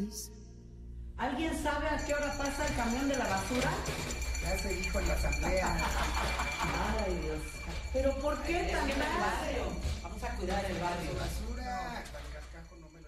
¿Alguien sabe a qué hora pasa el camión de la basura? Ya se dijo en la asamblea. Ay, Dios. ¿Pero por qué tan tarde? Vamos a cuidar el barrio. Basura. El cascajo no me